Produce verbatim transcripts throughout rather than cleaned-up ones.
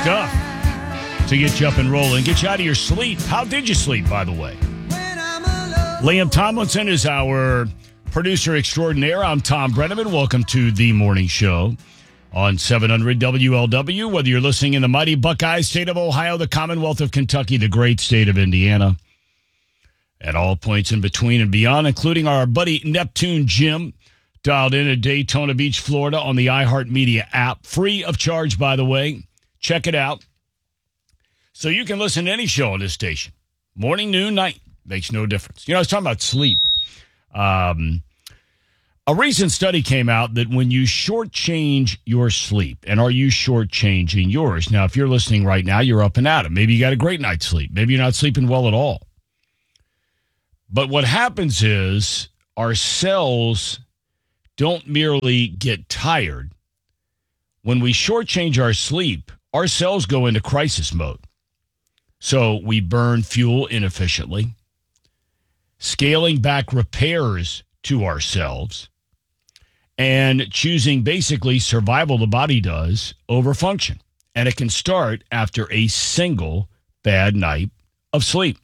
stuff to get you up and rolling, get you out of your sleep. How did you sleep, by the way? Liam Tomlinson is our producer extraordinaire. I'm Tom Brenneman. Welcome to the morning show on seven hundred W L W. Whether you're listening in the mighty Buckeye state of Ohio, the Commonwealth of Kentucky, the great state of Indiana, at all points in between and beyond, including our buddy Neptune Jim, dialed in at Daytona Beach, Florida on the iHeartMedia app. Free of charge, by the way. Check it out. So you can listen to any show on this station. Morning, noon, night. Makes no difference. You know, I was talking about sleep. Um, a recent study came out that when you shortchange your sleep, and are you shortchanging yours? Now, if you're listening right now, you're up and at it. Maybe you got a great night's sleep. Maybe you're not sleeping well at all. But what happens is our cells don't merely get tired. When we shortchange our sleep, our cells go into crisis mode. So we burn fuel inefficiently, scaling back repairs to ourselves, and choosing basically survival, the body does, over function. And it can start after a single bad night of sleep.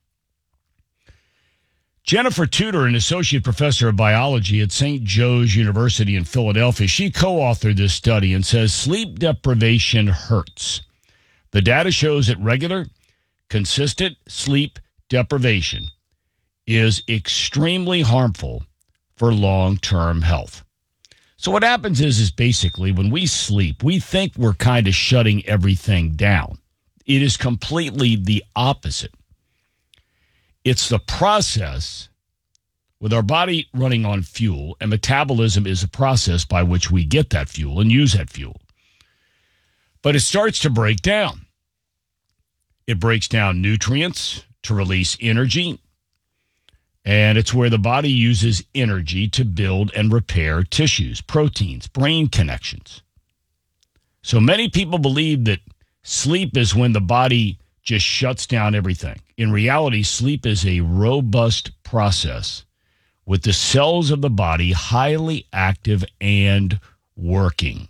Jennifer Tudor, an associate professor of biology at Saint Joe's University in Philadelphia, she co-authored this study and says sleep deprivation hurts. The data shows that regular, consistent sleep deprivation is extremely harmful for long-term health. So what happens is, is basically when we sleep, we think we're kind of shutting everything down. It is completely the opposite. It's the process with our body running on fuel, and metabolism is a process by which we get that fuel and use that fuel. But it starts to break down. It breaks down nutrients to release energy, and it's where the body uses energy to build and repair tissues, proteins, brain connections. So many people believe that sleep is when the body just shuts down everything. In reality, sleep is a robust process with the cells of the body highly active and working.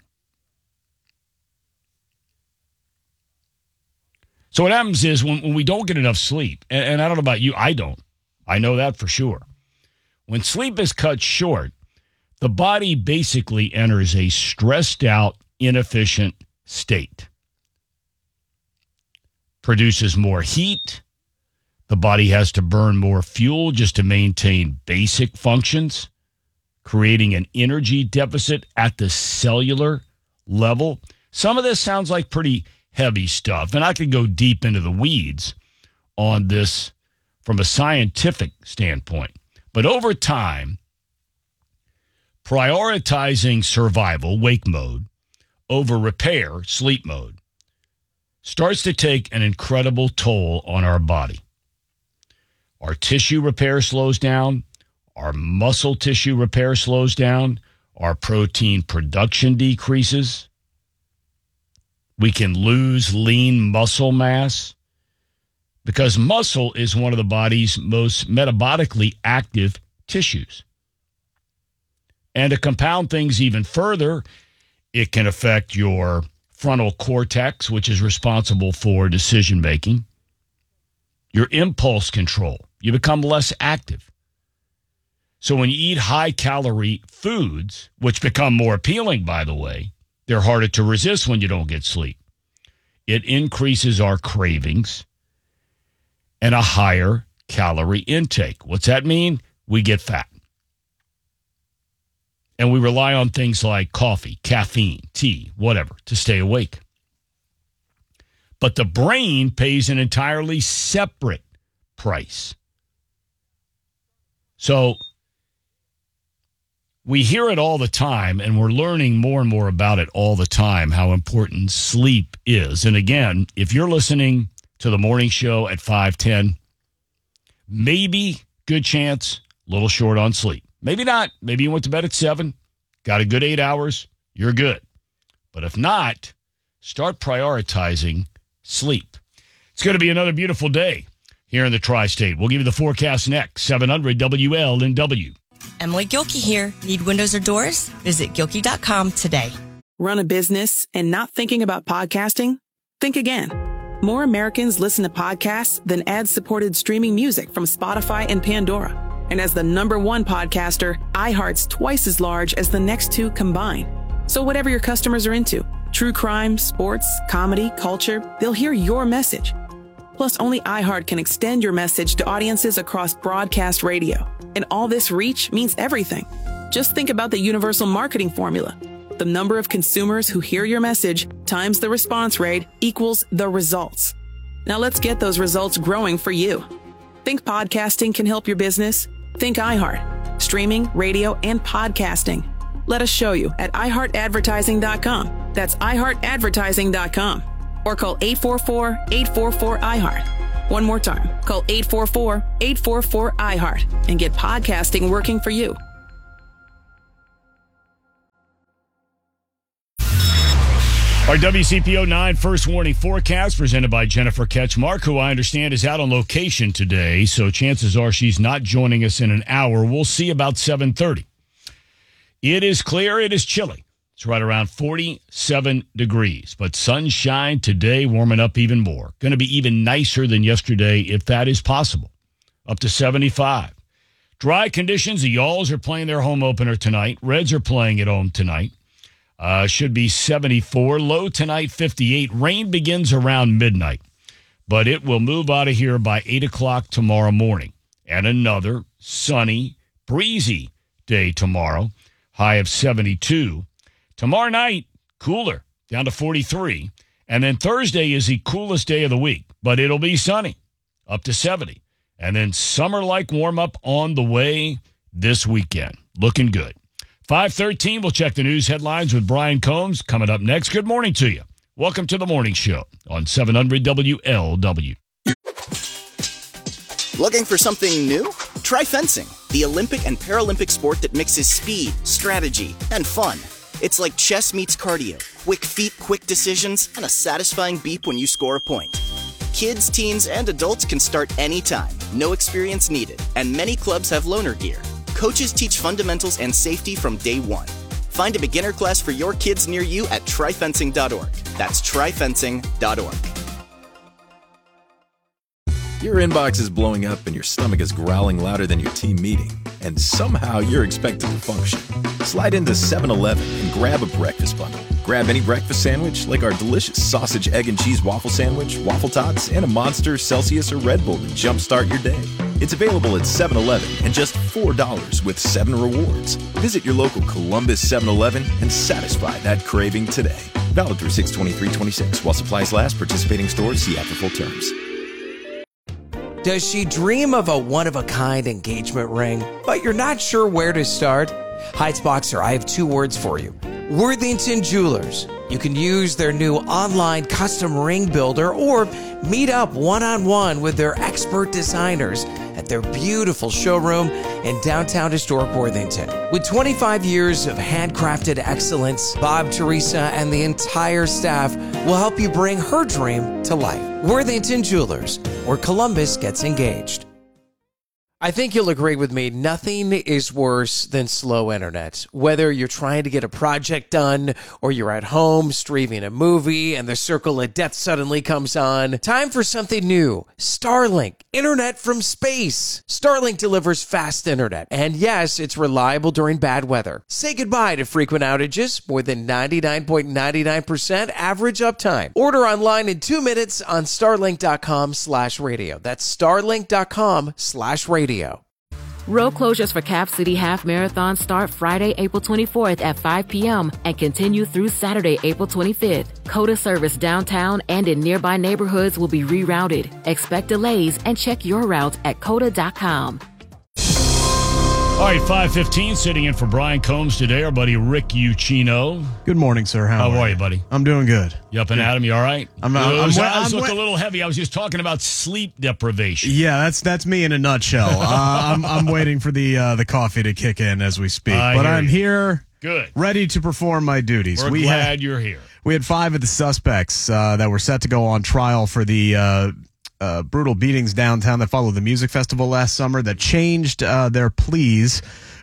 So what happens is when, when we don't get enough sleep, and, and I don't know about you, I don't. I know that for sure. When sleep is cut short, the body basically enters a stressed out, inefficient state. Produces more heat. The body has to burn more fuel just to maintain basic functions, creating an energy deficit at the cellular level. Some of this sounds like pretty heavy stuff, and I could go deep into the weeds on this from a scientific standpoint. But over time, prioritizing survival, wake mode, over repair, sleep mode, starts to take an incredible toll on our body. Our tissue repair slows down. Our muscle tissue repair slows down. Our protein production decreases. We can lose lean muscle mass because muscle is one of the body's most metabolically active tissues. And to compound things even further, it can affect your frontal cortex, which is responsible for decision making, your impulse control. You become less active. So when you eat high-calorie foods, which become more appealing, by the way, they're harder to resist when you don't get sleep. It increases our cravings and a higher calorie intake. What's that mean? We get fat. And we rely on things like coffee, caffeine, tea, whatever, to stay awake. But the brain pays an entirely separate price. So we hear it all the time, and we're learning more and more about it all the time, how important sleep is. And again, if you're listening to the morning show at five ten, maybe, good chance, a little short on sleep. Maybe not. Maybe you went to bed at seven, got a good eight hours, you're good. But if not, start prioritizing sleep. It's going to be another beautiful day here in the Tri-State. We'll give you the forecast next, seven hundred W L N W. Emily Gilkey here. Need windows or doors? Visit Gilkey dot com today. Run a business and not thinking about podcasting? Think again. More Americans listen to podcasts than ad-supported streaming music from Spotify and Pandora. And as the number one podcaster, iHeart's twice as large as the next two combined. So whatever your customers are into, true crime, sports, comedy, culture, they'll hear your message. Plus, only iHeart can extend your message to audiences across broadcast radio. And all this reach means everything. Just think about the universal marketing formula. The number of consumers who hear your message times the response rate equals the results. Now let's get those results growing for you. Think podcasting can help your business? Think iHeart. Streaming, radio, and podcasting. Let us show you at i heart advertising dot com. That's i heart advertising dot com. Or call eight four four, eight four four, I heart. One more time. Call eight four four, eight four four, I heart and get podcasting working for you. Our W C P O nine First Warning Forecast presented by Jennifer Ketchmark, who I understand is out on location today, so chances are she's not joining us in an hour. We'll see about seven thirty. It is clear. It is chilly. It's right around forty-seven degrees, but sunshine today, warming up even more. Going to be even nicer than yesterday if that is possible, up to seventy-five. Dry conditions. The Y'alls are playing their home opener tonight. Reds are playing at home tonight. Uh, should be seventy-four. Low tonight, fifty-eight. Rain begins around midnight, but it will move out of here by eight o'clock tomorrow morning. And another sunny, breezy day tomorrow. High of seventy-two. Tomorrow night, cooler, down to forty-three. And then Thursday is the coolest day of the week, but it'll be sunny, up to seventy. And then summer-like warm-up on the way this weekend. Looking good. five thirteen, we'll check the news headlines with Brian Combs coming up next. Good morning to you. Welcome to the morning show on seven hundred W L W. Looking for something new? Try fencing, the Olympic and Paralympic sport that mixes speed, strategy, and fun. It's like chess meets cardio, quick feet, quick decisions, and a satisfying beep when you score a point. Kids, teens, and adults can start anytime, no experience needed, and many clubs have loaner gear. Coaches teach fundamentals and safety from day one. Find a beginner class for your kids near you at try fencing dot org. That's try fencing dot org. Your inbox is blowing up and your stomach is growling louder than your team meeting, and somehow you're expected to function. Slide into seven eleven and grab a breakfast bundle. Grab any breakfast sandwich like our delicious sausage, egg, and cheese waffle sandwich, waffle tots, and a Monster, Celsius, or Red Bull to jumpstart your day. It's available at seven eleven and just four dollars with seven rewards. Visit your local Columbus seven eleven and satisfy that craving today. Valid through six twenty-three twenty-six. While supplies last, participating stores see app for full terms. Does she dream of a one-of-a-kind engagement ring, but you're not sure where to start? Heights Boxer, I have two words for you. Worthington Jewelers. You can use their new online custom ring builder or meet up one-on-one with their expert designers at their beautiful showroom in downtown historic Worthington. With twenty-five years of handcrafted excellence, Bob, Teresa, and the entire staff will help you bring her dream to life. Worthington Jewelers, where Columbus gets engaged. I think you'll agree with me, nothing is worse than slow internet. Whether you're trying to get a project done or you're at home streaming a movie and the circle of death suddenly comes on, time for something new. Starlink, internet from space. Starlink delivers fast internet. And yes, it's reliable during bad weather. Say goodbye to frequent outages, more than ninety-nine point nine nine percent average uptime. Order online in two minutes on starlink.com slash radio. That's starlink.com slash radio. Road closures for Cap City Half Marathon start Friday, April twenty-fourth at five p.m. and continue through Saturday, April twenty-fifth. COTA service downtown and in nearby neighborhoods will be rerouted. Expect delays and check your route at cota dot com. All right, five fifteen, sitting in for Brian Combs today, our buddy Rick Ucchino. Good morning, sir. How, How are are you, buddy? I'm doing good. You up and at him? You all right? I'm, I'm, I'm, I'm, I'm, I was I'm looking a little heavy. I was just talking about sleep deprivation. Yeah, that's that's me in a nutshell. uh, I'm I'm waiting for the uh, the coffee to kick in as we speak, I but hear I'm you. here, Good. ready to perform my duties. We're we glad had, you're here. We had five of the suspects uh, that were set to go on trial for the uh, uh, brutal beatings downtown that followed the music festival last summer that changed uh, their pleas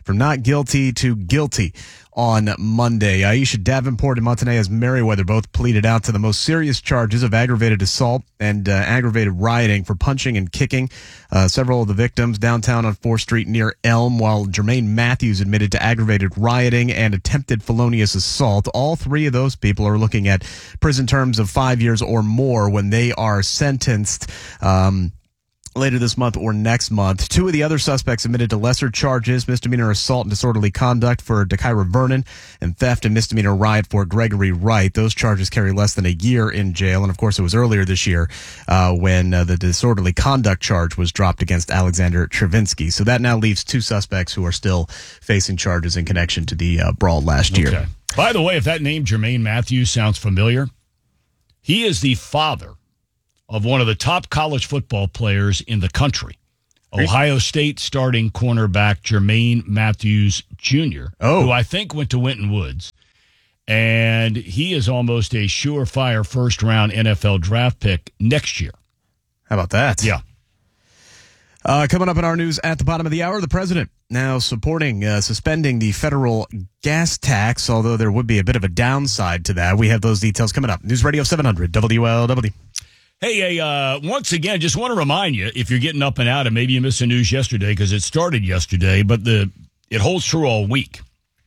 from not guilty to guilty on Monday. Aisha Davenport and Montanez Merriweather both pleaded out to the most serious charges of aggravated assault and uh, aggravated rioting for punching and kicking uh, several of the victims downtown on fourth Street near Elm, while Jermaine Matthews admitted to aggravated rioting and attempted felonious assault. All three of those people are looking at prison terms of five years or more when they are sentenced um later this month or next month. Two of the other suspects admitted to lesser charges, misdemeanor assault and disorderly conduct for Dakira Vernon and theft and misdemeanor riot for Gregory Wright. Those charges carry less than a year in jail. And of course, it was earlier this year uh, when uh, the disorderly conduct charge was dropped against Alexander Travinsky. So that now leaves two suspects who are still facing charges in connection to the uh, brawl last year. Okay. By the way, if that name Jermaine Matthews sounds familiar, he is the father of one of the top college football players in the country, Ohio State starting cornerback Jermaine Matthews Junior, oh. who I think went to Winton Woods. And he is almost a surefire first-round N F L draft pick next year. How about that? Yeah. Uh, coming up in our news at the bottom of the hour, the president now supporting uh, suspending the federal gas tax, although there would be a bit of a downside to that. We have those details coming up. News Radio seven hundred W L W. Hey, hey uh, once again, just want to remind you, if you're getting up and out, and maybe you missed the news yesterday because it started yesterday, but the it holds true all week.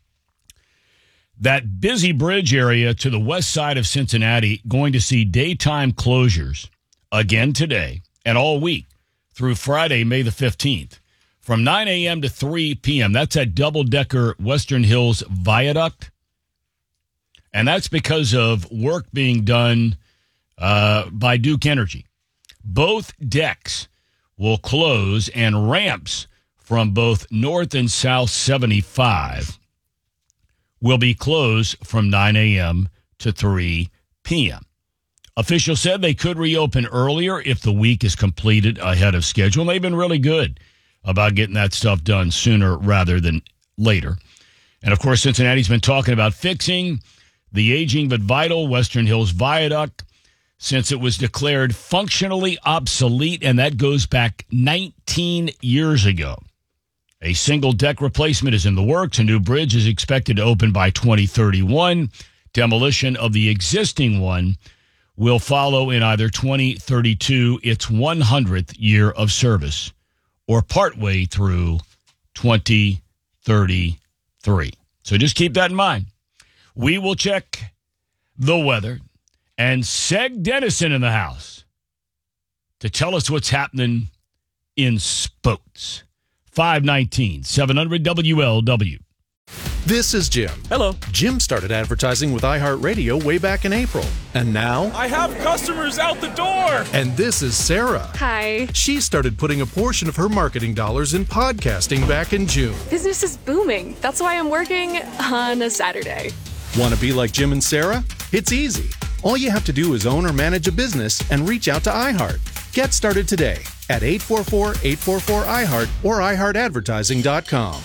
That busy bridge area to the west side of Cincinnati going to see daytime closures again today and all week through Friday, May the fifteenth, from nine a.m. to three p.m. That's at double-decker Western Hills Viaduct, and that's because of work being done Uh, by Duke Energy. Both decks will close, and ramps from both North and South seventy-five will be closed from nine a.m. to three p.m. Officials said they could reopen earlier if the week is completed ahead of schedule. And they've been really good about getting that stuff done sooner rather than later. And, of course, Cincinnati's been talking about fixing the aging but vital Western Hills Viaduct since it was declared functionally obsolete, and that goes back nineteen years ago. A single deck replacement is in the works. A new bridge is expected to open by twenty thirty-one. Demolition of the existing one will follow in either twenty thirty-two, its one hundredth year of service, or partway through twenty thirty-three. So just keep that in mind. We will check the weather. And Seg Dennison in the house to tell us what's happening in sports. five nineteen, seven hundred W L W. This is Jim. Hello. Jim started advertising with iHeartRadio way back in April. And now... I have customers out the door! And this is Sarah. Hi. She started putting a portion of her marketing dollars in podcasting back in June. Business is booming. That's why I'm working on a Saturday. Want to be like Jim and Sarah? It's easy. All you have to do is own or manage a business and reach out to iHeart. Get started today at eight four four, eight four four, I heart or i heart advertising dot com.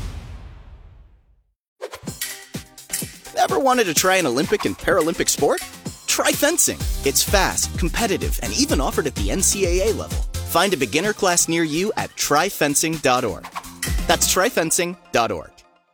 Ever wanted to try an Olympic and Paralympic sport? Try fencing. It's fast, competitive, and even offered at the N C double A level. Find a beginner class near you at try fencing dot org. That's try fencing dot org.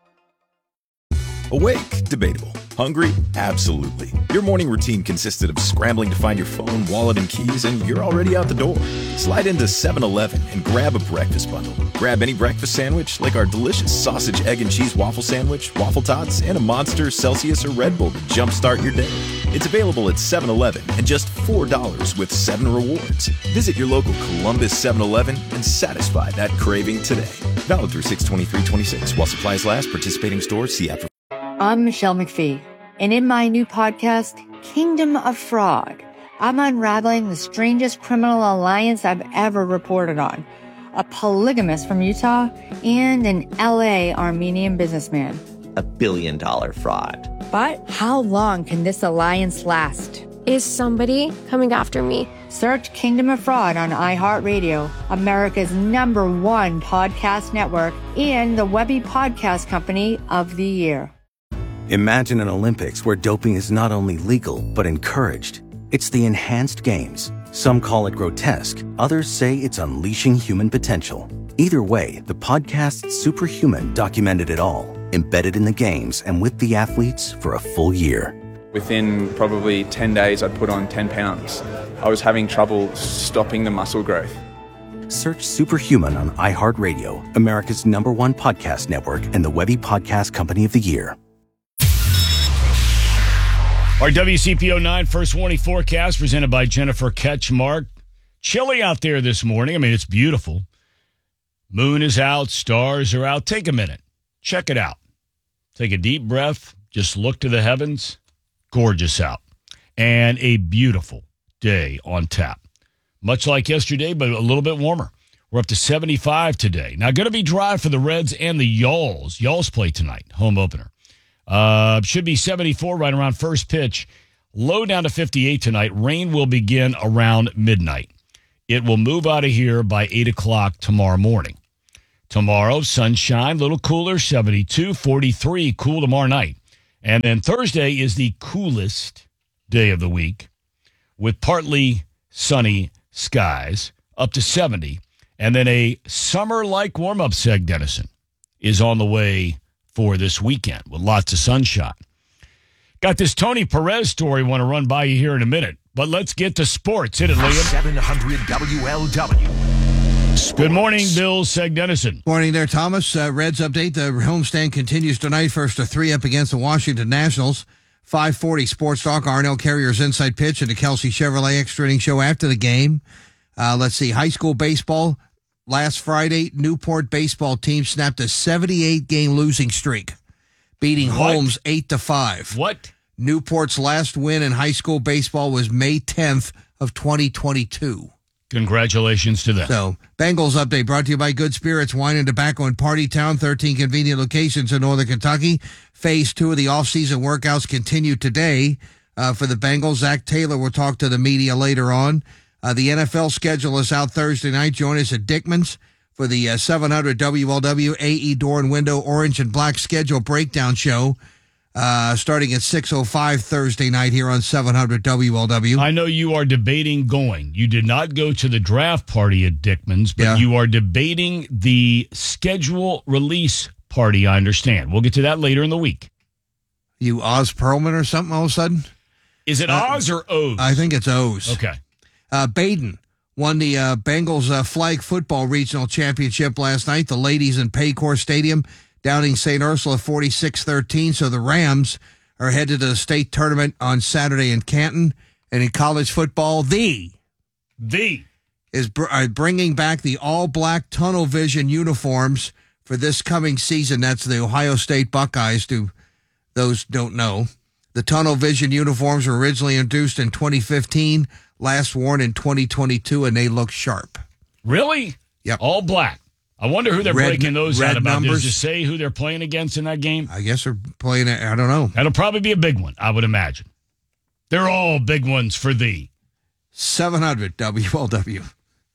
Awake? Debatable. Hungry? Absolutely. Your morning routine consisted of scrambling to find your phone, wallet, and keys, and you're already out the door. Slide into seven eleven and grab a breakfast bundle. Grab any breakfast sandwich, like our delicious sausage, egg, and cheese waffle sandwich, waffle tots, and a Monster, Celsius, or Red Bull to jumpstart your day. It's available at seven eleven and just four dollars with seven rewards. Visit your local Columbus seven eleven and satisfy that craving today. Valid through six twenty-three twenty-six. While supplies last, participating stores, see after. I'm Michelle McPhee, and in my new podcast, Kingdom of Fraud, I'm unraveling the strangest criminal alliance I've ever reported on. A polygamist from Utah and an L A Armenian businessman. A billion dollar fraud. But how long can this alliance last? Is somebody coming after me? Search Kingdom of Fraud on iHeartRadio, America's number one podcast network, and the Webby Podcast Company of the Year. Imagine an Olympics where doping is not only legal, but encouraged. It's the enhanced games. Some call it grotesque. Others say it's unleashing human potential. Either way, the podcast Superhuman documented it all, embedded in the games and with the athletes for a full year. Within probably ten days, I'd put on ten pounds. I was having trouble stopping the muscle growth. Search Superhuman on iHeartRadio, America's number one podcast network and the Webby Podcast Company of the Year. Our W C P O nine First Warning Forecast presented by Jennifer Ketchmark. Chilly out there this morning. I mean, it's beautiful. Moon is out. Stars are out. Take a minute. Check it out. Take a deep breath. Just look to the heavens. Gorgeous out. And a beautiful day on tap. Much like yesterday, but a little bit warmer. We're up to seventy-five today. Now, going to be dry for the Reds and the Y'alls. Y'alls play tonight, home opener. Uh, should be seventy-four right around first pitch. Low down to fifty-eight tonight. Rain will begin around midnight. It will move out of here by eight o'clock tomorrow morning. Tomorrow, sunshine, little cooler, seventy-two, forty-three, cool tomorrow night. And then Thursday is the coolest day of the week with partly sunny skies, up to seventy. And then a summer-like warm-up seg, Dennison, is on the way for this weekend with lots of sunshine. Got this Tony Perez story I want to run by you here in a minute, but let's get to sports. Hit it, Liam. seven hundred W L W. Sports. Good morning, Bill Seg Dennison. Morning there, Thomas. Uh, Reds update. The homestand continues tonight. First to three up against the Washington Nationals. five forty Sports Talk. Arnell Carrier's inside pitch and the Kelsey Chevrolet extra inning show after the game. Uh, let's see. High school baseball. Last Friday, Newport baseball team snapped a seventy-eight game losing streak, beating What? Holmes eight to five. What? Newport's last win in high school baseball was May tenth of twenty twenty-two. Congratulations to them. So, Bengals update brought to you by Good Spirits, Wine and Tobacco in Party Town, thirteen convenient locations in Northern Kentucky. Phase two of the off-season workouts continue today uh, for the Bengals. Zach Taylor will talk to the media later on. Uh, the N F L schedule is out Thursday night. Join us at Dickman's for the uh, seven hundred W L W A E Door and Window Orange and Black Schedule Breakdown Show uh, starting at six oh five Thursday night here on seven hundred W L W. I know you are debating going. You did not go to the draft party at Dickman's, but Yeah. you are debating the schedule release party, I understand. We'll get to that later in the week. You Oz Perlman or something all of a sudden? Is it Uh, Oz or O's? I think it's O's. Okay. Uh, Baden won the uh, Bengals uh, flag football regional championship last night. The ladies in Paycor Stadium downing Saint Ursula forty-six thirteen. So the Rams are headed to the state tournament on Saturday in Canton. And in college football, the the is br- are bringing back the all-black tunnel vision uniforms for this coming season. That's the Ohio State Buckeyes, to those don't know. The tunnel vision uniforms were originally introduced in twenty fifteen, last worn in twenty twenty-two, and they look sharp. Really? Yep. All black. I wonder who they're Red- breaking those red out about. numbers. Does it say who they're playing against in that game? I guess they're playing it. I don't know. That'll probably be a big one, I would imagine. They're all big ones for thee. seven hundred W L W.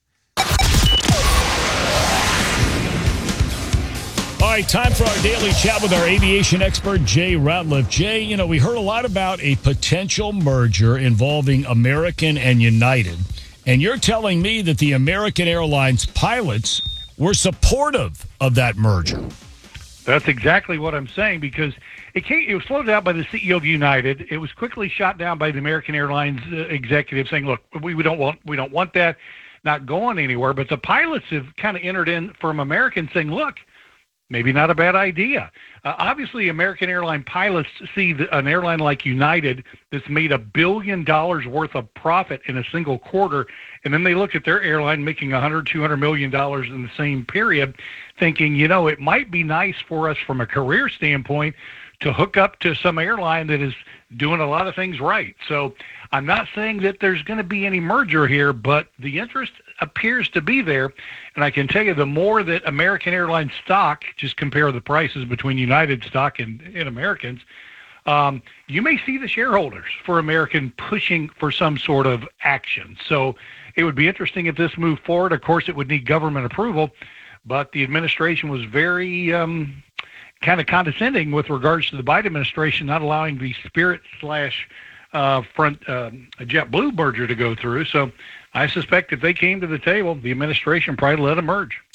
All right, time for our daily chat with our aviation expert, Jay Ratliff. Jay, you know, we heard a lot about a potential merger involving American and United, and you're telling me that the American Airlines pilots were supportive of that merger. That's exactly what I'm saying, because it came, it was floated out by the C E O of United. It was quickly shot down by the American Airlines uh, executive saying, look, we, we don't want we don't want that, not going anywhere. But the pilots have kind of entered in from American saying, look, maybe not a bad idea. Uh, obviously, American airline pilots see the, an airline like United that's made a billion dollars worth of profit in a single quarter, and then they look at their airline making one hundred, two hundred million dollars in the same period, thinking, you know, it might be nice for us from a career standpoint to hook up to some airline that is doing a lot of things right. So I'm not saying that there's going to be any merger here, but the interest appears to be there. And I can tell you, the more that American Airlines stock, just compare the prices between United stock and, and Americans, um, you may see the shareholders for American pushing for some sort of action. So it would be interesting if this moved forward. Of course, it would need government approval, but the administration was very um, kind of condescending with regards to the Biden administration not allowing the Spirit slash uh, front uh, JetBlue merger to go through. So I suspect if they came to the table, the administration probably let them merge.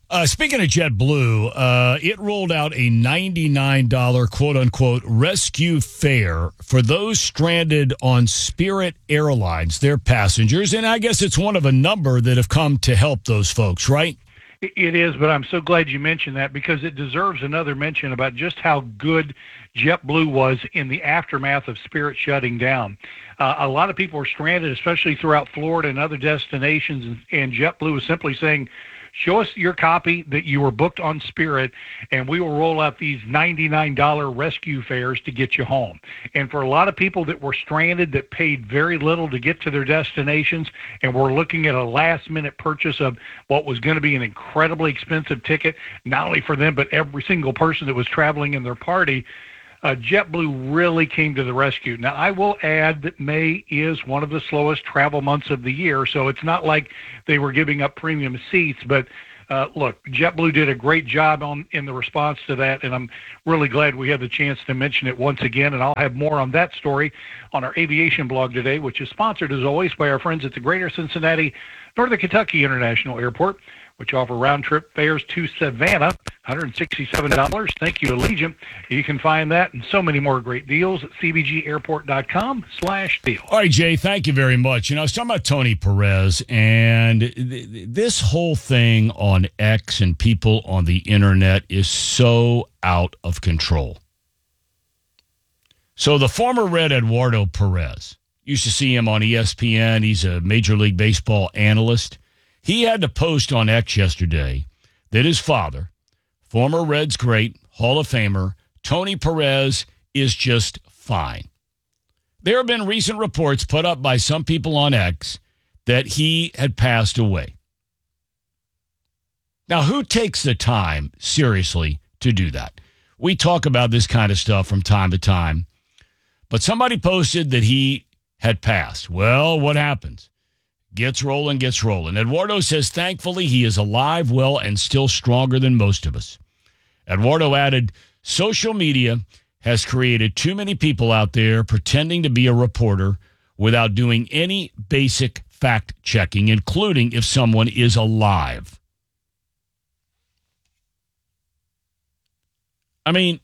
Uh, speaking of JetBlue, uh, it rolled out a ninety-nine dollars quote-unquote rescue fare for those stranded on Spirit Airlines, their passengers, and I guess it's one of a number that have come to help those folks, right? It is, but I'm so glad you mentioned that because it deserves another mention about just how good JetBlue was in the aftermath of Spirit shutting down. Uh, a lot of people were stranded, especially throughout Florida and other destinations, and, and JetBlue was simply saying, show us your copy that you were booked on Spirit, and we will roll out these ninety-nine dollars rescue fares to get you home. And for a lot of people that were stranded that paid very little to get to their destinations and were looking at a last-minute purchase of what was going to be an incredibly expensive ticket, not only for them but every single person that was traveling in their party, Uh, JetBlue really came to the rescue. Now, I will add that May is one of the slowest travel months of the year, so it's not like they were giving up premium seats. But, uh, look, JetBlue did a great job on in the response to that, and I'm really glad we had the chance to mention it once again. And I'll have more on that story on our aviation blog today, which is sponsored, as always, by our friends at the Greater Cincinnati Northern Kentucky International Airport, which offer round-trip fares to Savannah, one hundred sixty-seven dollars. Thank you, Allegiant. You can find that and so many more great deals at c b g airport dot com slash deal. All right, Jay, thank you very much. You know, I was talking about Tony Perez, and th- this whole thing on X and people on the internet is so out of control. So the former Red Eduardo Perez, used to see him on E S P N. He's a Major League Baseball analyst. He had to post on X yesterday that his father, former Reds great, Hall of Famer, Tony Perez, is just fine. There have been recent reports put up by some people on X that he had passed away. Now, who takes the time, seriously, to do that? We talk about this kind of stuff from time to time, but somebody posted that he had passed. Well, what happens? Gets rolling, gets rolling. Eduardo says, thankfully, he is alive, well, and still stronger than most of us. Eduardo added, social media has created too many people out there pretending to be a reporter without doing any basic fact-checking, including if someone is alive. I mean,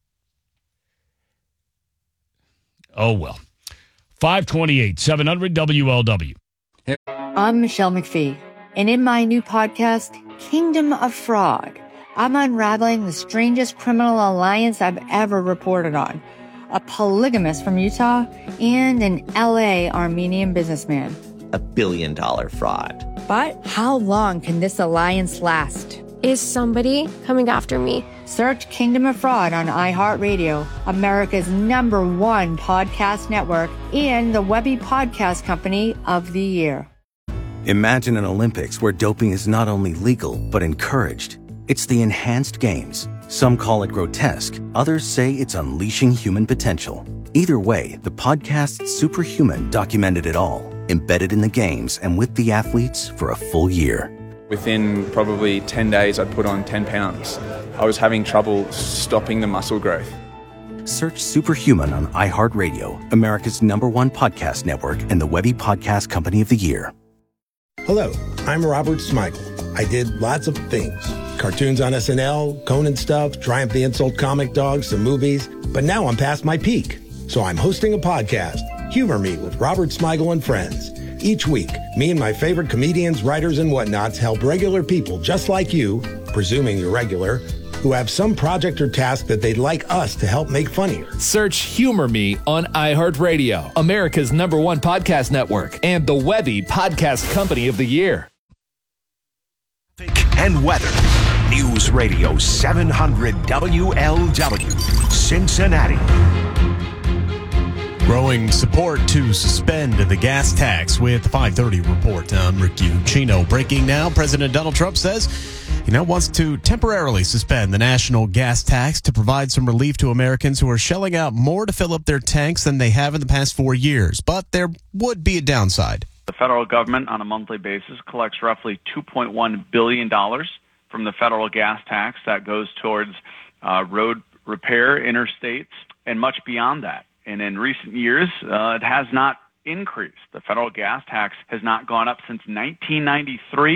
oh, well. five twenty-eight, seven hundred W L W. I'm Michelle McPhee, and in my new podcast, Kingdom of Frog, I'm unraveling the strangest criminal alliance I've ever reported on. A polygamist from Utah and an L A Armenian businessman. A billion dollar fraud. But how long can this alliance last? Is somebody coming after me? Search Kingdom of Fraud on iHeartRadio, America's number one podcast network, and the Webby Podcast Company of the Year. Imagine an Olympics where doping is not only legal, but encouraged. It's the Enhanced Games. Some call it grotesque. Others say it's unleashing human potential. Either way, the podcast Superhuman documented it all, embedded in the games and with the athletes for a full year. Within probably ten days, I'd put on ten pounds. I was having trouble stopping the muscle growth. Search Superhuman on iHeartRadio, America's number one podcast network, and the Webby Podcast Company of the Year. Hello, I'm Robert Smigel. I did lots of things. Cartoons on S N L, Conan stuff, Triumph the Insult comic dogs, some movies. But now I'm past my peak. So I'm hosting a podcast, Humor Me with Robert Smigel and Friends. Each week, me and my favorite comedians, writers, and whatnots help regular people just like you, presuming you're regular, who have some project or task that they'd like us to help make funnier. Search Humor Me on iHeartRadio, America's number one podcast network, and the Webby Podcast Company of the Year. And weather. News Radio seven hundred W L W, Cincinnati. Growing support to suspend the gas tax with the five thirty report. I'm Rick Ucino. Breaking now, President Donald Trump says he now wants to temporarily suspend the national gas tax to provide some relief to Americans who are shelling out more to fill up their tanks than they have in the past four years. But there would be a downside. The federal government on a monthly basis collects roughly two point one billion dollars from the federal gas tax that goes towards uh, road repair, interstates, and much beyond that. And in recent years, uh, it has not increased. The federal gas tax has not gone up since nineteen ninety-three.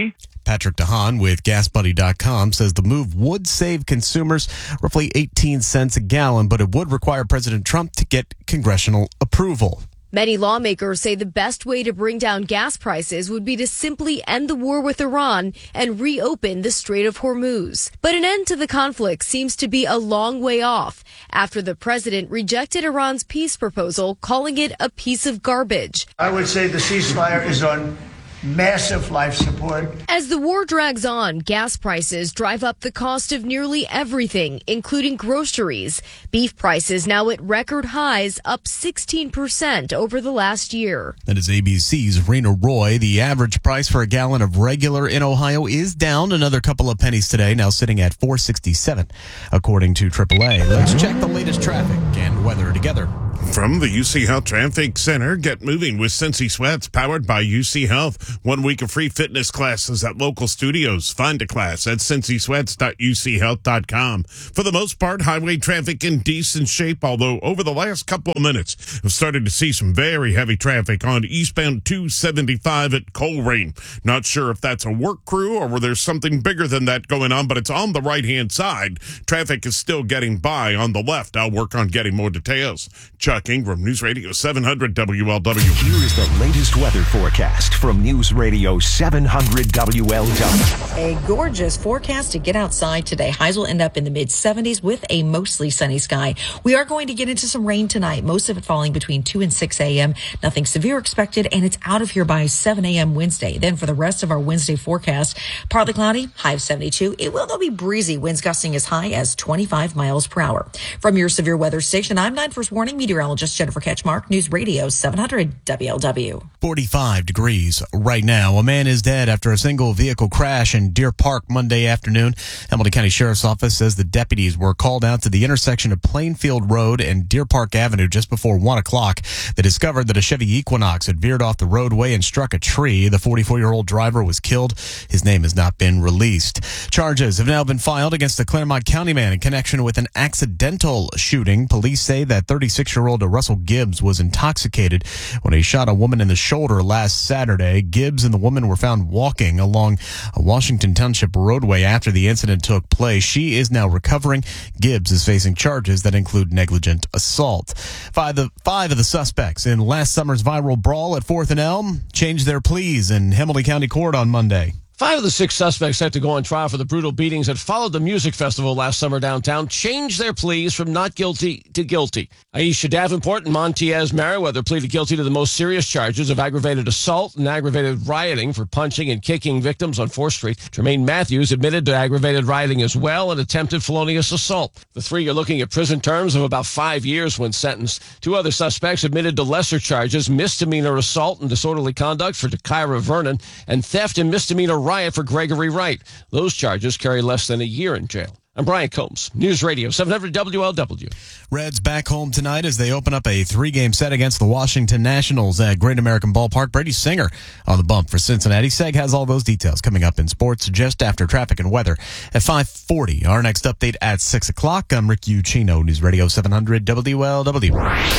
Patrick DeHaan with gas buddy dot com says the move would save consumers roughly eighteen cents a gallon, but it would require President Trump to get congressional approval. Many lawmakers say the best way to bring down gas prices would be to simply end the war with Iran and reopen the Strait of Hormuz. But an end to the conflict seems to be a long way off after the president rejected Iran's peace proposal, calling it a piece of garbage. I would say the ceasefire is on massive life support. As the war drags on, gas prices drive up the cost of nearly everything, including groceries. Beef prices now at record highs, up sixteen percent over the last year. That is A B C's Raina Roy. The average price for a gallon of regular in Ohio is down another couple of pennies today, now sitting at four sixty-seven, according to triple A. Let's check the latest traffic and weather together. From the U C Health Traffic Center, get moving with Cincy Sweats, powered by U C Health. One week of free fitness classes at local studios. Find a class at cincy sweats dot u c health dot com. For the most part, highway traffic in decent shape, although over the last couple of minutes, we've started to see some very heavy traffic on eastbound two seventy-five at Colerain. Not sure if that's a work crew or where there's something bigger than that going on, but it's on the right-hand side. Traffic is still getting by on the left. I'll work on getting more details. Chuck Ingram, News Radio seven hundred W L W. Here is the latest weather forecast from News Radio seven hundred W L W. A gorgeous forecast to get outside today. Highs will end up in the mid seventies with a mostly sunny sky. We are going to get into some rain tonight, most of it falling between two and six a.m. Nothing severe expected, and it's out of here by seven a.m. Wednesday. Then for the rest of our Wednesday forecast, partly cloudy, high of seventy-two. It will, though, be breezy, winds gusting as high as twenty-five miles per hour. From your severe weather station, I'm nine First Warning meteorologist Jennifer Ketchmark, News Radio seven hundred W L W. forty-five degrees right now. A man is dead after a single vehicle crash in Deer Park Monday afternoon. Hamilton County Sheriff's Office says the deputies were called out to the intersection of Plainfield Road and Deer Park Avenue just before one o'clock. They discovered that a Chevy Equinox had veered off the roadway and struck a tree. The forty-four-year-old driver was killed. His name has not been released. Charges have now been filed against the Claremont County man in connection with an accidental shooting. Police say that thirty-six-year-old Russell Gibbs was intoxicated when he shot a woman in the shoulder last Saturday. Gibbs and the woman were found walking along a Washington Township roadway after the incident took place. She is now recovering. Gibbs is facing charges that include negligent assault. Five of, five of the suspects in last summer's viral brawl at fourth and Elm changed their pleas in Hamilton County Court on Monday. Five of the six suspects set to go on trial for the brutal beatings that followed the music festival last summer downtown changed their pleas from not guilty to guilty. Aisha Davenport and Montiez Merriweather pleaded guilty to the most serious charges of aggravated assault and aggravated rioting for punching and kicking victims on fourth Street. Tremaine Matthews admitted to aggravated rioting as well and attempted felonious assault. The three are looking at prison terms of about five years when sentenced. Two other suspects admitted to lesser charges, misdemeanor assault and disorderly conduct for Takira Vernon and theft and misdemeanor riot for Gregory Wright. Those charges carry less than a year in jail. I'm Brian Combs, News Radio seven hundred W L W. Reds back home tonight as they open up a three-game set against the Washington Nationals at Great American Ballpark. Brady Singer on the bump for Cincinnati. Seg has all those details coming up in sports just after traffic and weather at five forty. Our next update at six o'clock. I'm Rick Ucchino, News Radio seven hundred W L W.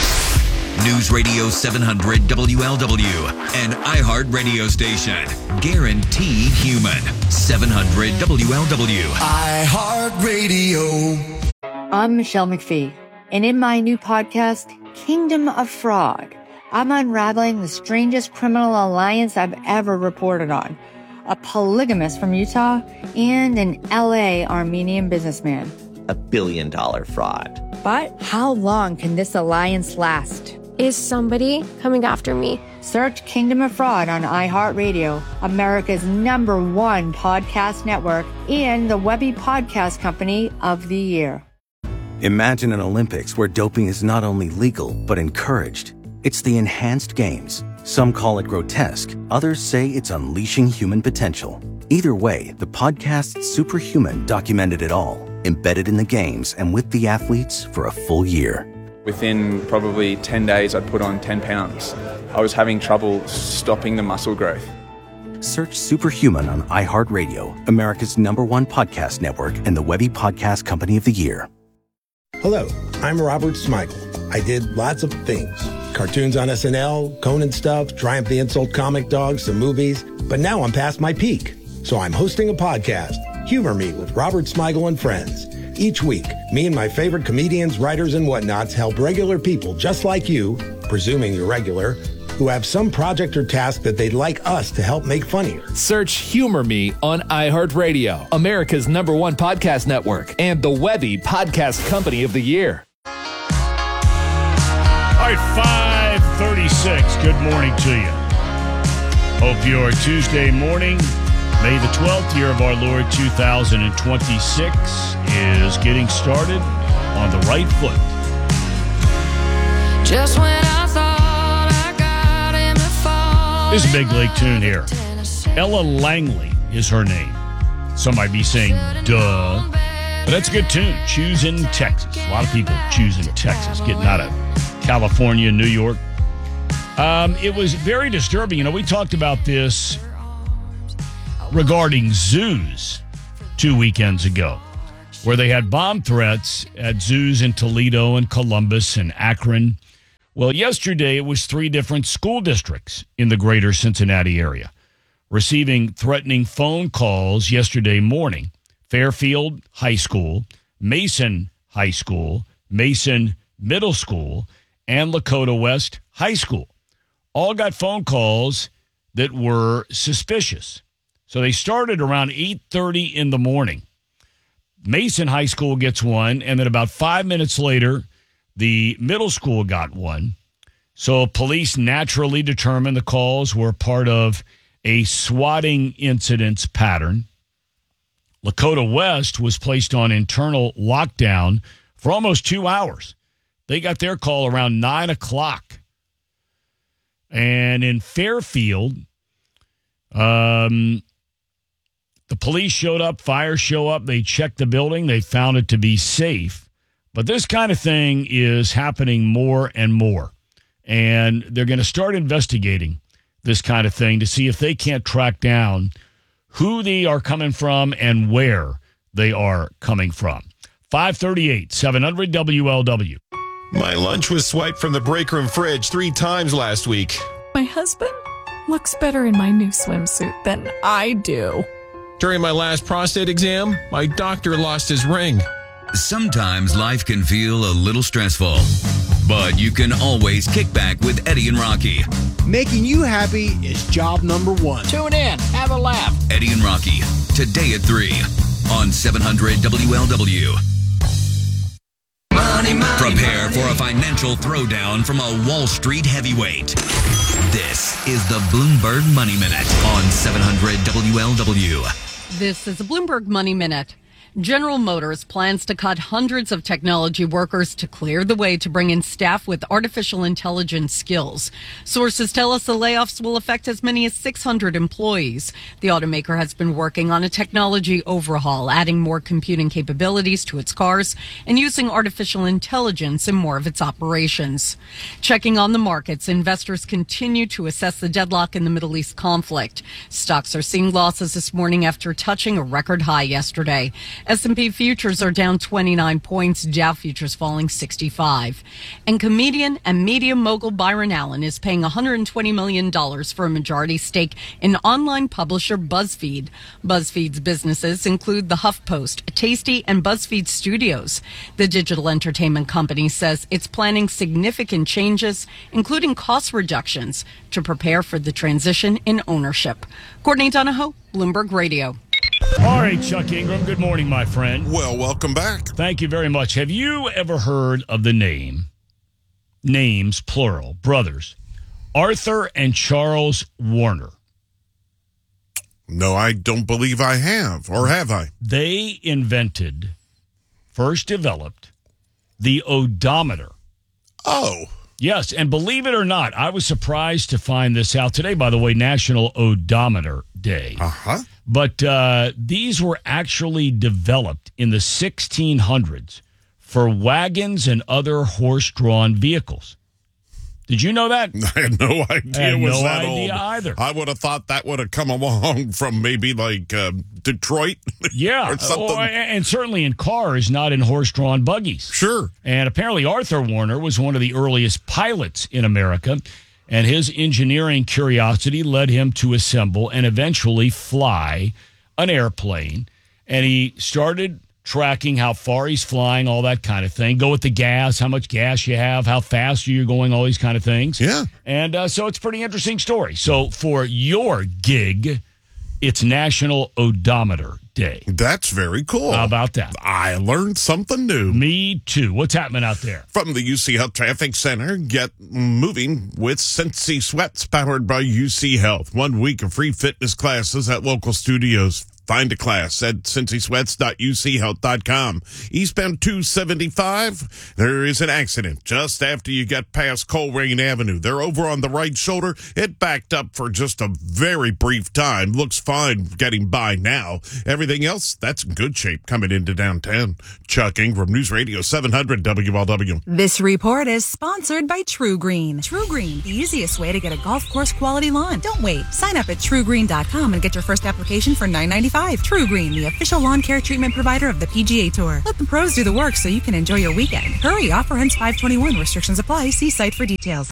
News Radio seven hundred W L W, an iHeart radio station. Guaranteed human. seven hundred W L W. iHeart Radio. I'm Michelle McPhee, and in my new podcast, Kingdom of Frog, I'm unraveling the strangest criminal alliance I've ever reported on. A polygamist from Utah and an L A Armenian businessman. A billion dollar fraud. But how long can this alliance last? Is somebody coming after me? Search Kingdom of Fraud on iHeartRadio, America's number one podcast network, and the Webby Podcast Company of the Year. Imagine an Olympics where doping is not only legal, but encouraged. It's the Enhanced Games. Some call it grotesque. Others say it's unleashing human potential. Either way, the podcast Superhuman documented it all, embedded in the games and with the athletes for a full year. Within probably ten days, I'd put on ten pounds. I was having trouble stopping the muscle growth. Search Superhuman on iHeartRadio, America's number one podcast network and the Webby Podcast Company of the Year. Hello, I'm Robert Smigel. I did lots of things. Cartoons on S N L, Conan stuff, Triumph the Insult comic dog, some movies. But now I'm past my peak. So I'm hosting a podcast, Humor Me with Robert Smigel and Friends. Each week, me and my favorite comedians, writers, and whatnots help regular people just like you, presuming you're regular, who have some project or task that they'd like us to help make funnier. Search Humor Me on iHeartRadio, America's number one podcast network, and the Webby Podcast Company of the Year. All right, five thirty-six. Good morning to you. Hope your Tuesday morning, May the twelfth, year of our Lord two thousand twenty-six, is getting started on the right foot. Just when I thought I got him to fall. This is a big league tune here. Ella Langley is her name. Some might be saying, duh. But that's a good tune. Choosing Texas. A lot of people choosing Texas, getting out of California, New York. Um, it was very disturbing. You know, we talked about this regarding zoos two weekends ago, where they had bomb threats at zoos in Toledo and Columbus and Akron. Well, yesterday it was three different school districts in the greater Cincinnati area receiving threatening phone calls yesterday morning. Fairfield High School, Mason High School, Mason Middle School, and Lakota West High School all got phone calls that were suspicious. So they started around eight thirty in the morning. Mason High School gets one, and then about five minutes later, the middle school got one. So police naturally determined the calls were part of a swatting incidents pattern. Lakota West was placed on internal lockdown for almost two hours. They got their call around nine o'clock. And in Fairfield, um... the police showed up, fire show up, they checked the building, they found it to be safe. But this kind of thing is happening more and more. And they're going to start investigating this kind of thing to see if they can't track down who they are coming from and where they are coming from. five thirty-eight, seven hundred W L W. My lunch was swiped from the break room fridge three times last week. My husband looks better in my new swimsuit than I do. During my last prostate exam, my doctor lost his ring. Sometimes life can feel a little stressful, but you can always kick back with Eddie and Rocky. Making you happy is job number one. Tune in, have a laugh. Eddie and Rocky, today at three on seven hundred W L W. Money, money, Prepare money. for a financial throwdown from a Wall Street heavyweight. This is the Bloomberg Money Minute on seven hundred W L W. This is a Bloomberg Money Minute. General Motors plans to cut hundreds of technology workers to clear the way to bring in staff with artificial intelligence skills. Sources tell us the layoffs will affect as many as six hundred employees. The automaker has been working on a technology overhaul, adding more computing capabilities to its cars and using artificial intelligence in more of its operations. Checking on the markets, investors continue to assess the deadlock in the Middle East conflict. Stocks are seeing losses this morning after touching a record high yesterday. S and P futures are down twenty-nine points, Dow futures falling sixty-five. And comedian and media mogul Byron Allen is paying one hundred twenty million dollars for a majority stake in online publisher BuzzFeed. BuzzFeed's businesses include the HuffPost, Tasty, and BuzzFeed Studios. The digital entertainment company says it's planning significant changes, including cost reductions, to prepare for the transition in ownership. Courtney Donahoe, Bloomberg Radio. All right, Chuck Ingram, good morning, my friend. Well, welcome back. Thank you very much. Have you ever heard of the name, names, plural, brothers, Arthur and Charles Warner? No, I don't believe I have, or have I? They invented, first developed, the odometer. Oh. Yes, and believe it or not, I was surprised to find this out today, by the way, National Odometer Day. Uh-huh. But uh, these were actually developed in the sixteen hundreds for wagons and other horse-drawn vehicles. Did you know that? I had no idea I had it was no that idea old. either. I would have thought that would have come along from maybe like uh, Detroit. Yeah, or something. or, and certainly in cars, not in horse-drawn buggies. Sure. And apparently Arthur Warner was one of the earliest pilots in America. And his engineering curiosity led him to assemble and eventually fly an airplane. And he started tracking how far he's flying, all that kind of thing. Go with the gas, how much gas you have, how fast you're going, all these kind of things. Yeah. And uh, so it's a pretty interesting story. So for your gig, it's National Odometer Day. That's very cool. How about that? I learned something new. Me too. What's happening out there? From the U C Health Traffic Center, get moving with Cincy Sweats, powered by U C Health. One week of free fitness classes at local studios. Find a class at cincy sweats dot u c health dot com. Eastbound two seventy-five, there is an accident just after you get past Coleraine Avenue. They're over on the right shoulder. It backed up for just a very brief time. Looks fine getting by now. Everything else, that's in good shape coming into downtown. Chuck Ingram, News Radio seven hundred W L W. This report is sponsored by True Green. True Green, the easiest way to get a golf course quality lawn. Don't wait. Sign up at true green dot com and get your first application for nine ninety-five. True Green, the official lawn care treatment provider of the P G A Tour. Let the pros do the work so you can enjoy your weekend. Hurry, offer ends five twenty-one. Restrictions apply. See site for details.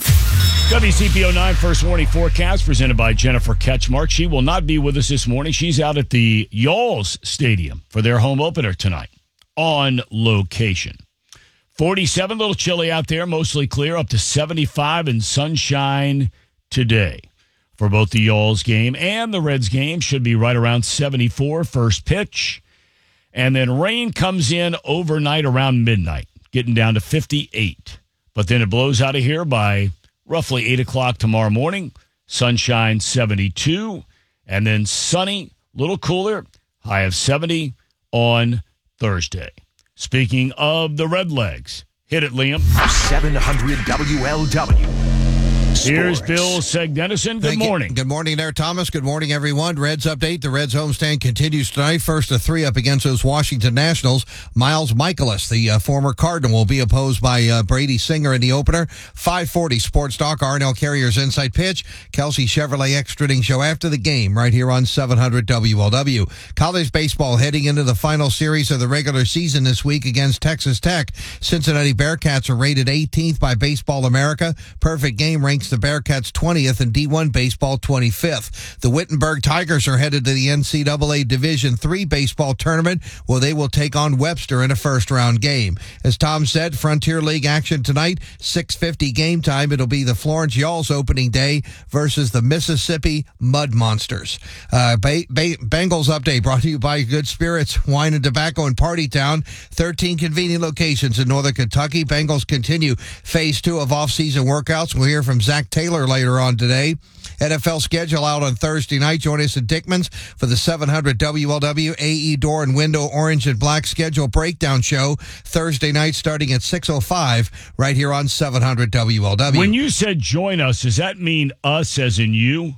W C P O nine First Warning Forecast presented by Jennifer Ketchmark. She will not be with us this morning. She's out at the Y'alls Stadium for their home opener tonight on location. forty-seven, a little chilly out there, mostly clear, up to seventy-five and sunshine today. For both the Y'alls game and the Reds game, should be right around seventy-four first pitch. And then rain comes in overnight around midnight, getting down to fifty-eight. But then it blows out of here by roughly eight o'clock tomorrow morning. Sunshine seventy-two. And then sunny, little cooler, high of seventy on Thursday. Speaking of the Redlegs, hit it, Liam. seven hundred W L W. Here's Bill Segdennison. Good Thank you. morning. Good morning there, Thomas. Good morning, everyone. Reds update. The Reds homestand continues tonight. First of three up against those Washington Nationals. Miles Michaelis, the uh, former Cardinal, will be opposed by uh, Brady Singer in the opener. five forty Sports Talk, R and L Carriers Inside Pitch. Kelsey Chevrolet Extra Inning Show after the game right here on seven hundred W L W. College baseball heading into the final series of the regular season this week against Texas Tech. Cincinnati Bearcats are rated eighteenth by Baseball America. Perfect Game ranks the Bearcats twentieth and D one Baseball twenty-fifth. The Wittenberg Tigers are headed to the N C double A Division three baseball tournament, where they will take on Webster in a first-round game. As Tom said, Frontier League action tonight, six fifty game time. It'll be the Florence Y'alls opening day versus the Mississippi Mud Monsters. Uh, ba- ba- Bengals update brought to you by Good Spirits, Wine and Tobacco in Party Town. thirteen convenient locations in Northern Kentucky. Bengals continue phase two of off-season workouts. We'll hear from Zach Taylor later on today. N F L schedule out on Thursday night. Join us at Dickman's for the seven hundred W L W A E Door and Window Orange and Black schedule breakdown show Thursday night starting at six oh five right here on seven hundred W L W. When you said join us, does that mean us as in you?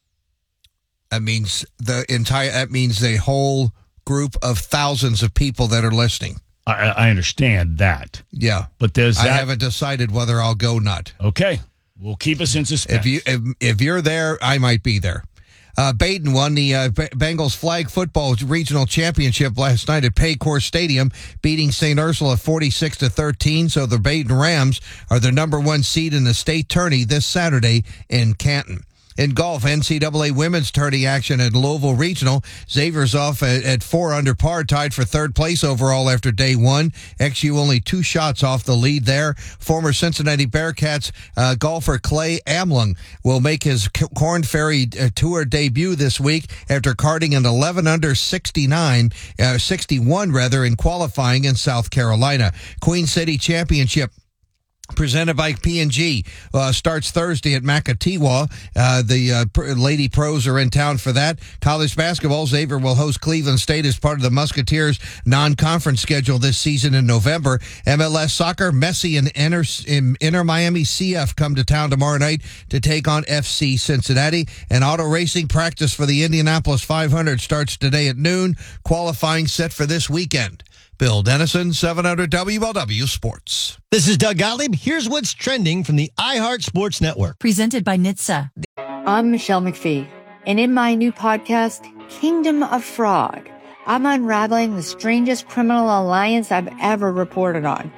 That means the entire, that means the whole group of thousands of people that are listening. I, I understand that. Yeah. But does that... I haven't decided whether I'll go or not. Okay. We'll keep us in suspense. If you if, if you're there, I might be there. Uh, Baden won the uh, Bengals flag football regional championship last night at Paycor Stadium, beating Saint Ursula forty-six to thirteen. So the Baden Rams are the number one seed in the state tourney this Saturday in Canton. In golf, N C double A women's tourney action at Louisville Regional. Xavier's off at, at four under par, tied for third place overall after day one. X U only two shots off the lead there. Former Cincinnati Bearcats uh, golfer Clay Amlung will make his Corn Ferry uh, Tour debut this week after carding an eleven under sixty-nine, uh, sixty-one rather, in qualifying in South Carolina. Queen City Championship presented by P and G uh, starts Thursday at Makatiwa. Uh, the uh, pr- Lady Pros are in town for that. College basketball, Xavier will host Cleveland State as part of the Musketeers non-conference schedule this season in November. M L S soccer, Messi and Inter, in Inter Miami C F come to town tomorrow night to take on F C Cincinnati. And auto racing practice for the Indianapolis five hundred starts today at noon. Qualifying set for this weekend. Bill Dennison, seven hundred W L W Sports. This is Doug Gottlieb. Here's what's trending from the iHeart Sports Network. Presented by N H T S A. I'm Michelle McPhee, and in my new podcast, Kingdom of Frog, I'm unraveling the strangest criminal alliance I've ever reported on.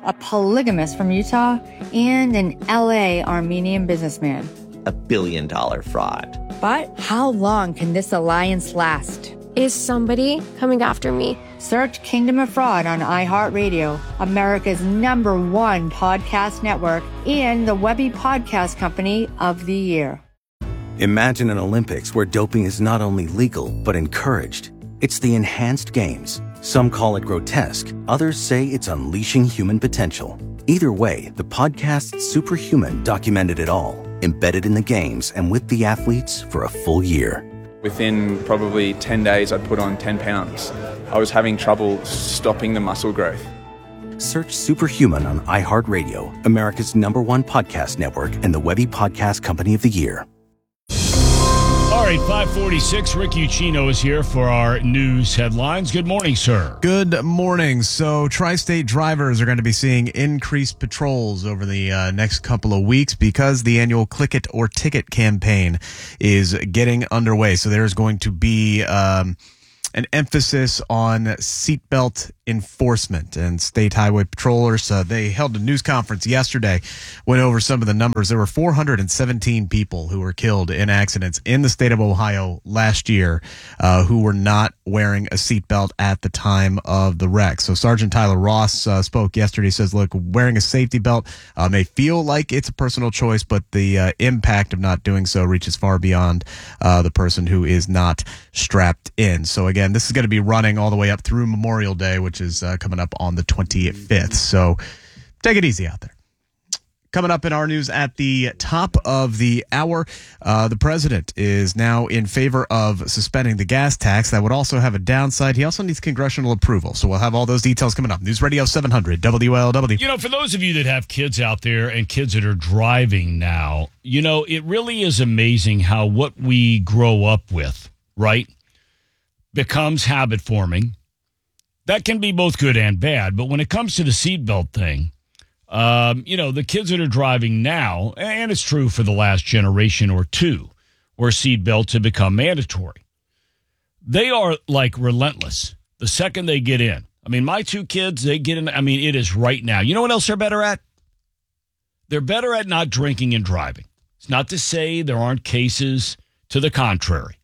a polygamist from Utah, and an L A Armenian businessman. A billion dollar fraud. But how long can this alliance last? Is somebody coming after me? Search Kingdom of Fraud on iHeartRadio, America's number one podcast network, and the Webby Podcast Company of the Year. Imagine an Olympics where doping is not only legal, but encouraged. It's the enhanced games. Some call it grotesque. Others say it's unleashing human potential. Either way, the podcast Superhuman documented it all, embedded in the games and with the athletes for a full year. Within probably ten days, I'd put on ten pounds. I was having trouble stopping the muscle growth. Search Superhuman on iHeartRadio, America's number one podcast network, and the Webby Podcast Company of the Year. All right, five forty-six, Rick Ucchino is here for our news headlines. Good morning, sir. Good morning. So tri-state drivers are going to be seeing increased patrols over the uh, next couple of weeks because the annual Click It or Ticket campaign is getting underway. So there's going to be um, an emphasis on seatbelt enforcement, and state highway patrollers, uh, they held a news conference yesterday, went over some of the numbers. There were four hundred seventeen people who were killed in accidents in the state of Ohio last year uh, who were not wearing a seatbelt at the time of the wreck. So Sergeant Tyler Ross uh, spoke yesterday. He says, look, wearing a safety belt uh, may feel like it's a personal choice, but the uh, impact of not doing so reaches far beyond uh, the person who is not strapped in. So again, this is going to be running all the way up through Memorial Day, which is uh, coming up on the twenty-fifth. So take it easy out there. Coming up in our news at the top of the hour, uh, the president is now in favor of suspending the gas tax. That would also have a downside. He also needs congressional approval. So we'll have all those details coming up. News Radio seven hundred W L W. You know, for those of you that have kids out there and kids that are driving now, you know, it really is amazing how what we grow up with, right, becomes habit forming. That can be both good and bad. But when it comes to the seatbelt thing, um, you know, the kids that are driving now, and it's true for the last generation or two, where seatbelts have become mandatory, they are like relentless the second they get in. I mean, my two kids, they get in. I mean, it is right now. You know what else they're better at? They're better at not drinking and driving. It's not to say there aren't cases to the contrary.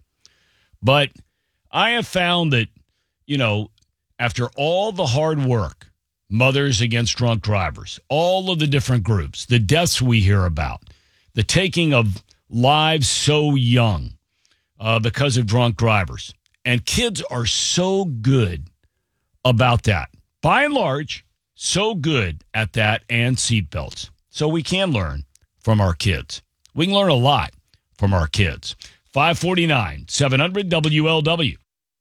But I have found that, you know, after all the hard work, Mothers Against Drunk Drivers, all of the different groups, the deaths we hear about, the taking of lives so young uh, because of drunk drivers. And kids are so good about that. By and large, so good at that and seatbelts. So we can learn from our kids. We can learn a lot from our kids. five forty-nine, seven hundred W L W.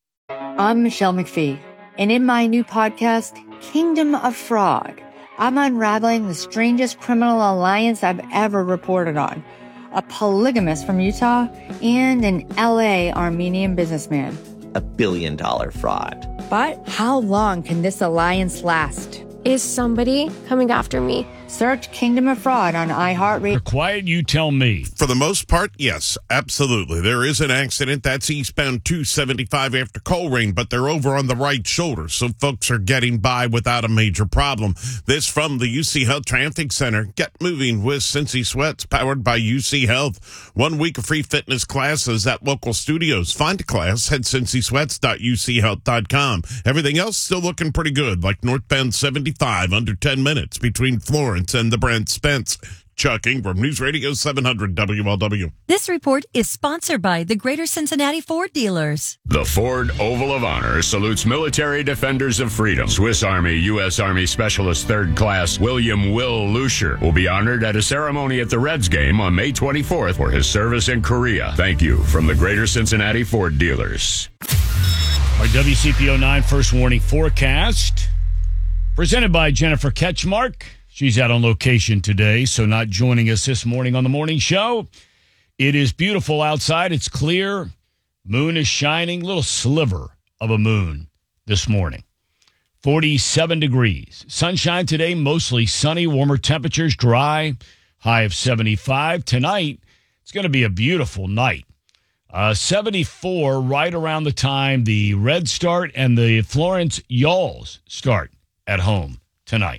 I'm Michelle McPhee, and in my new podcast, Kingdom of Fraud, I'm unraveling the strangest criminal alliance I've ever reported on. A polygamist from Utah and an L A Armenian businessman. A billion dollar fraud. But how long can this alliance last? Is somebody coming after me? Search Kingdom of Fraud on iHeartRadio. You're quiet, you tell me. For the most part, yes, absolutely. There is an accident. That's eastbound two seventy-five after Colerain, but they're over on the right shoulder, so folks are getting by without a major problem. This from the U C Health Traffic Center. Get moving with Cincy Sweats, powered by U C Health. One week of free fitness classes at local studios. Find a class at cincy sweats dot u c health dot com. Everything else still looking pretty good, like northbound seventy-five, under ten minutes between Florence and the Brent Spence. Chuck Ingram, News Radio seven hundred W L W. This report is sponsored by the Greater Cincinnati Ford Dealers. The Ford Oval of Honor salutes military defenders of freedom. Swiss Army U S Army Specialist Third Class William Will Lucier will be honored at a ceremony at the Reds game on May twenty-fourth for his service in Korea. Thank you from the Greater Cincinnati Ford Dealers. Our W C P O nine First Warning Forecast, presented by Jennifer Ketchmark. She's out on location today, so not joining us this morning on the morning show. It is beautiful outside. It's clear. Moon is shining. Little sliver of a moon this morning. forty-seven degrees. Sunshine today, mostly sunny. Warmer temperatures, dry. High of seventy-five. Tonight, it's going to be a beautiful night. Uh, seventy-four right around the time the Reds start and the Florence Yalls start at home tonight.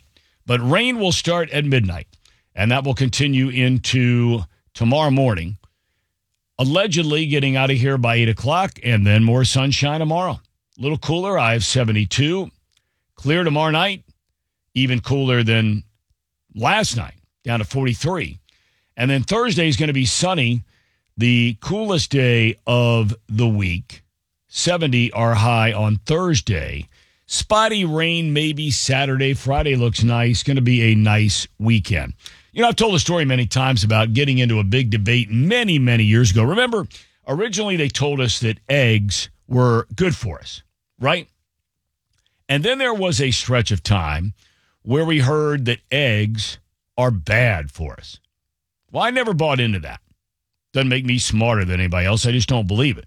But rain will start at midnight, and that will continue into tomorrow morning, allegedly getting out of here by eight o'clock, and then more sunshine tomorrow. A little cooler, I have seventy-two. Clear tomorrow night, even cooler than last night, down to forty-three. And then Thursday is going to be sunny, the coolest day of the week. seventy our high on Thursday. Spotty rain maybe Saturday. Friday looks nice. Going to be a nice weekend. You know, I've told the story many times about getting into a big debate many, many years ago. Remember, originally they told us that eggs were good for us, right? And then there was a stretch of time where we heard that eggs are bad for us. Well, I never bought into that. Doesn't make me smarter than anybody else. I just don't believe it.